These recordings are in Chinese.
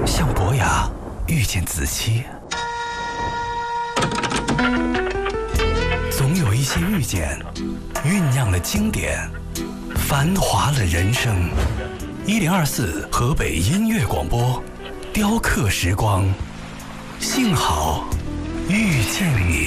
像伯牙遇见子期，总有一些遇见，酝酿了经典，繁华了人生。1024河北音乐广播，雕刻时光，幸好遇见你。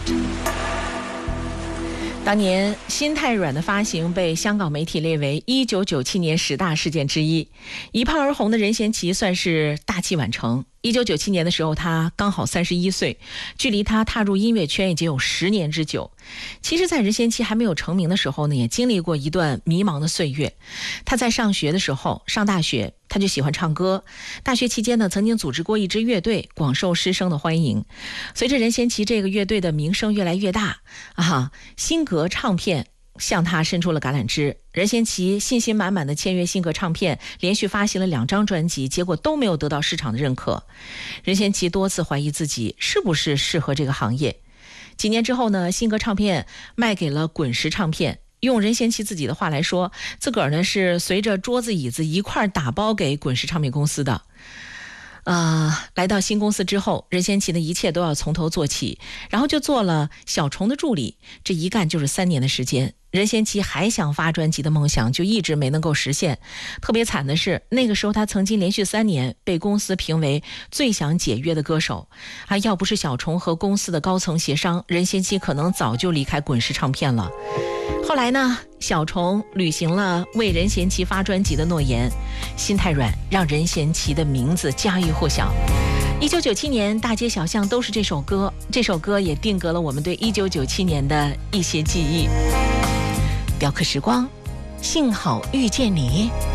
当年心太软的发行被香港媒体列为1997年10大事件之一，一炮而红的任贤齐算是大器晚成。1997年的时候，他刚好31岁，距离他踏入音乐圈已经有10年之久。其实在任贤齐还没有成名的时候呢，也经历过一段迷茫的岁月。他在上学的时候，上大学他就喜欢唱歌，大学期间呢，曾经组织过一支乐队，广受师生的欢迎。随着任贤齐这个乐队的名声越来越大新格唱片向他伸出了橄榄枝。任贤齐信心满满的签约新格唱片，连续发行了2张专辑，结果都没有得到市场的认可。任贤齐多次怀疑自己是不是适合这个行业。几年之后呢，新格唱片卖给了滚石唱片。用任贤齐自己的话来说，自个儿呢是随着桌子椅子一块打包给滚石唱片公司的。来到新公司之后，任贤齐的一切都要从头做起，然后就做了小虫的助理，这一干就是3年的时间。任贤齐还想发专辑的梦想就一直没能够实现。特别惨的是，那个时候他曾经连续3年被公司评为最想解约的歌手要不是小虫和公司的高层协商，任贤齐可能早就离开滚石唱片了。后来呢，小虫履行了为任贤齐发专辑的诺言，心太软让任贤齐的名字家喻户晓。1997年大街小巷都是这首歌，这首歌也定格了我们对1997年的一些记忆。雕刻时光，幸好遇见你。